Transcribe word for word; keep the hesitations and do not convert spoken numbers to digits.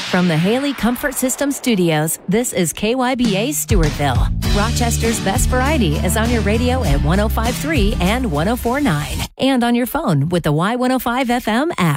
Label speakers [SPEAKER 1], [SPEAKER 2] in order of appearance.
[SPEAKER 1] From the Haley Comfort System Studios, this is K Y B A Stewartville. Rochester's best variety is on your radio at one oh five point three and one oh four point nine, and on your phone with the Y one oh five F M app.